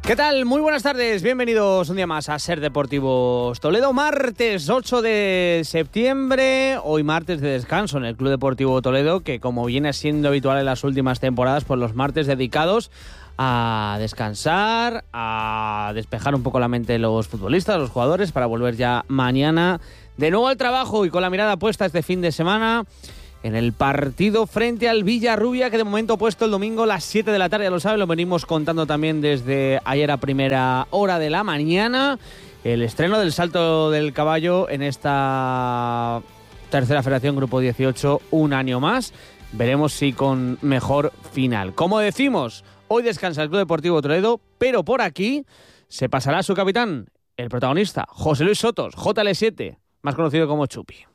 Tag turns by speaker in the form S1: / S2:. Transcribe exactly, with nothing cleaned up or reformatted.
S1: ¿Qué tal? Muy buenas tardes, bienvenidos un día más a Ser Deportivos Toledo. Martes ocho de septiembre, hoy martes de descanso en el Club Deportivo Toledo, que como viene siendo habitual en las últimas temporadas, pues los martes dedicados a descansar, a despejar un poco la mente de los futbolistas, los jugadores, para volver ya mañana de nuevo al trabajo y con la mirada puesta este fin de semana en el partido frente al Villarrubia, que de momento ha puesto el domingo a las siete de la tarde, ya lo saben, lo venimos contando también desde ayer a primera hora de la mañana. El estreno del salto del caballo en esta tercera federación Grupo dieciocho, un año más. Veremos si con mejor final. Como decimos, hoy descansa el Club Deportivo Toledo, pero por aquí se pasará su capitán, el protagonista, José Luis Sotos, J L siete, más conocido como Chupi.